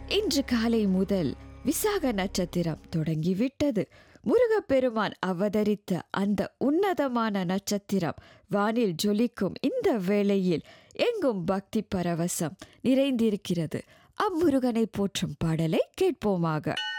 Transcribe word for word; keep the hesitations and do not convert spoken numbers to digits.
இன்று காலை முதல் விசாக நட்சத்திரம் தொடங்கிவிட்டது. முருகப்பெருமான் அவதரித்த அந்த உன்னதமான நட்சத்திரம் வானில் ஜொலிக்கும் இந்த வேளையில் எங்கும் பக்தி பரவசம் நிறைந்திருக்கிறது. அம்முருகனை போற்றும் பாடலை கேட்போமாக.